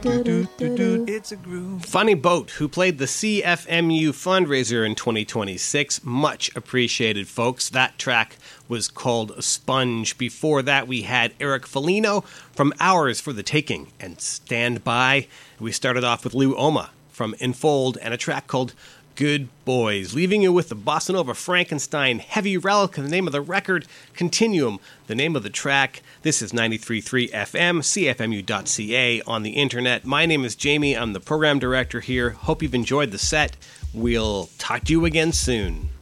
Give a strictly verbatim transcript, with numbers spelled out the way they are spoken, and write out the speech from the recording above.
It's a groove. Funny Boat, who played the C F M U fundraiser in twenty twenty-six. Much appreciated, folks. That track was called Sponge. Before that, we had Eric Foligno from Hours for the Taking and Stand By. We started off with Lou Oma from Enfold and a track called Good Boys, leaving you with the Bossa Nova Frankenstein Heavy Relic, the name of the record, Continuum, the name of the track. This is ninety-three point three F M, C F M U dot C A on the internet. My name is Jamie. I'm the program director here. Hope you've enjoyed the set. We'll talk to you again soon.